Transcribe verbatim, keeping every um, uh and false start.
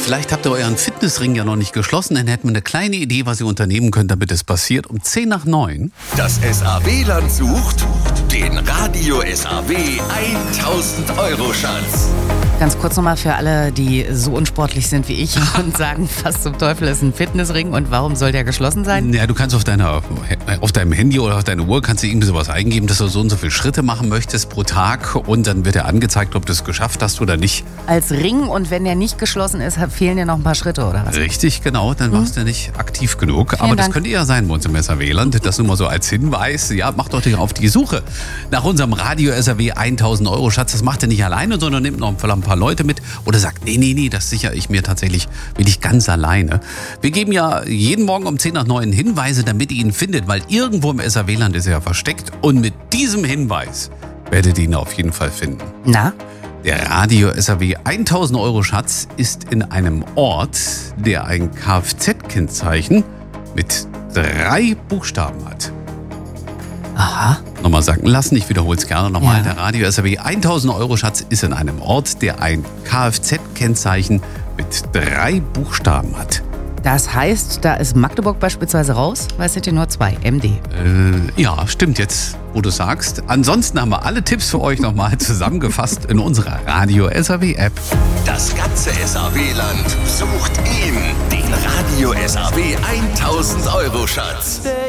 Vielleicht habt ihr euren Fitnessring ja noch nicht geschlossen, dann hätten wir eine kleine Idee, was ihr unternehmen könnt, damit es passiert. Um zehn nach neun. Das S A W-Land sucht den Radio S A W tausend Euro Schatz. Ganz kurz nochmal für alle, die so unsportlich sind wie ich und sagen, was zum Teufel ist ein Fitnessring und warum soll der geschlossen sein? Ja, du kannst auf deiner, auf deinem Handy oder auf deiner Uhr kannst du irgendwie sowas eingeben, dass du so und so viele Schritte machen möchtest pro Tag und dann wird dir angezeigt, ob du es geschafft hast oder nicht. Als Ring, und wenn der nicht geschlossen ist, fehlen dir noch ein paar Schritte oder was? Richtig, genau, dann warst du nicht aktiv genug. Vielen Aber das Dank. könnte ja sein bei uns im S A W-Land. Das nur mal so als Hinweis. Ja, macht doch dich auf die Suche nach unserem Radio S A W tausend Euro Schatz. Das macht ihr nicht alleine, sondern nehmt noch ein paar Leute mit. Oder sagt, nee, nee, nee, das sichere ich mir tatsächlich wirklich ganz alleine. Wir geben ja jeden Morgen um zehn nach neun Hinweise, damit ihr ihn findet, weil irgendwo im S A W-Land ist er ja versteckt. Und mit diesem Hinweis werdet ihr ihn auf jeden Fall finden. Na? Der Radio S A W tausend Euro Schatz ist in einem Ort, der ein Kfz-Kennzeichen mit drei Buchstaben hat. Aha. Nochmal sagen lassen, ich wiederhole es gerne nochmal. Ja. Der Radio S A W tausend Euro Schatz ist in einem Ort, der ein Kfz-Kennzeichen mit drei Buchstaben hat. Das heißt, da ist Magdeburg beispielsweise raus, weil es sind ja nur zwei, M D. Äh, ja, stimmt jetzt, wo du sagst. Ansonsten haben wir alle Tipps für euch nochmal zusammengefasst in unserer Radio S A W App. Das ganze S A W-Land sucht ihn, den Radio S A W tausend Euro Schatz.